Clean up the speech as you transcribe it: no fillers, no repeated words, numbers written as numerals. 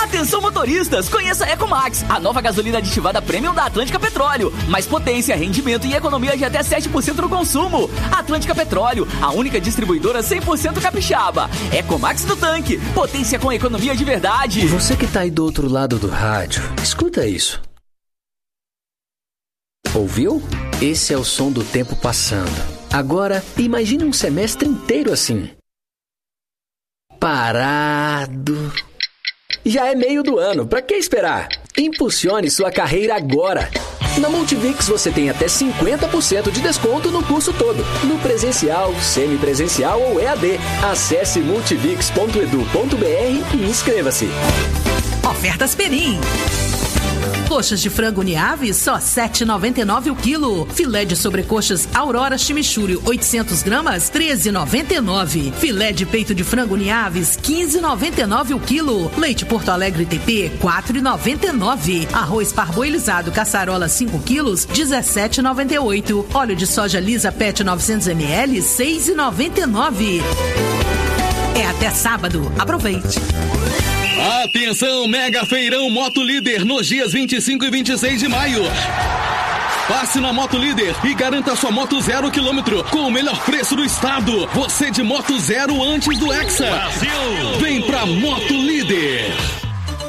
Atenção motoristas, conheça a Ecomax, a nova gasolina aditivada Premium da Atlântica Petróleo. Mais potência, rendimento e economia de até 7% no consumo. Atlântica Petróleo, a única distribuidora 100% capixaba. Ecomax do tanque, potência com economia de verdade. Você que tá aí do outro lado do rádio, escuta isso. Ouviu? Esse é o som do tempo passando. Agora, imagine um semestre inteiro assim. Parado. Já é meio do ano, pra que esperar? Impulsione sua carreira agora. Na Multivix você tem até 50% de desconto no curso todo, no presencial, semipresencial ou EAD. Acesse multivix.edu.br e inscreva-se. Ofertas Perim. Coxas de frango Niave, só R$ 7,99 o quilo. Filé de sobrecoxas Aurora Chimichurri, 800 gramas, R$ 13,99. Filé de peito de frango Niaves, R$ 15,99 o quilo. Leite Porto Alegre TP, R$ 4,99. Arroz parboilizado Caçarola 5 quilos, R$ 17,98. Óleo de soja lisa PET 900 ml, R$ 6,99. É até sábado. Aproveite. Atenção, Mega Feirão Moto Líder nos dias 25 e 26 de maio. Passe na Moto Líder e garanta sua moto 0 km com o melhor preço do estado. Você de moto zero antes do Hexa. Brasil! Vem pra Moto Líder.